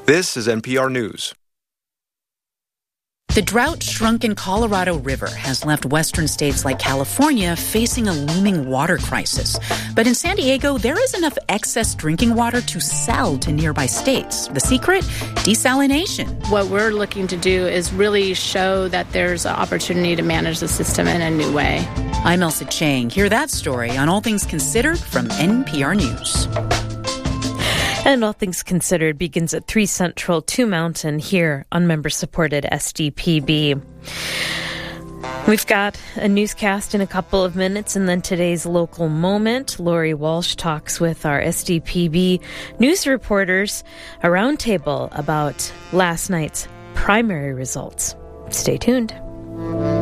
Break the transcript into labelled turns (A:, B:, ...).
A: This is NPR News.
B: The drought-shrunken Colorado River has left western states like California facing a looming water crisis. But in San Diego, there is enough excess drinking water to sell to nearby states. The secret? Desalination.
C: What we're looking to do is really show that there's an opportunity to manage the system in a new way.
B: I'm Elsa Chang. Hear that story on All Things Considered from NPR News.
D: And All Things Considered begins at 3 Central, 2 Mountain here on member-supported SDPB. We've got a newscast in a couple of minutes and then today's local moment. Lori Walsh talks with our SDPB news reporters, a roundtable about last night's primary results. Stay tuned.